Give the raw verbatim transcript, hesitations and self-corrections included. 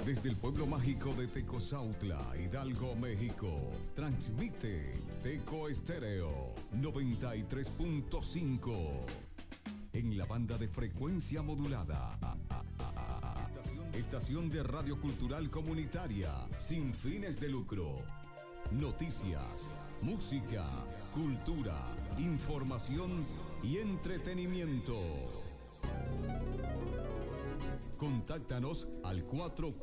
Desde el pueblo mágico de Tecozautla, Hidalgo, México, transmite Teco Estéreo noventa y tres punto cinco en la banda de frecuencia modulada. Estación, estación de radio cultural comunitaria sin fines de lucro. Noticias, música, cultura, información y entretenimiento. Contáctanos al cuatro